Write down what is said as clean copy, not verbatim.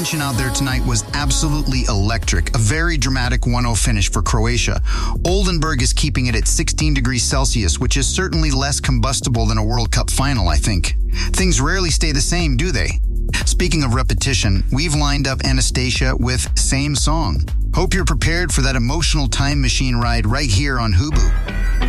tension out there tonight was absolutely electric. A very dramatic 1-0 finish for Croatia. Oldenburg is keeping it at 16 degrees Celsius, which is certainly less combustible than a World Cup final, I think. Things rarely stay the same, do they? Speaking of repetition, we've lined up Anastasia with Same Song. Hope you're prepared for that emotional time machine ride right here on Hubu.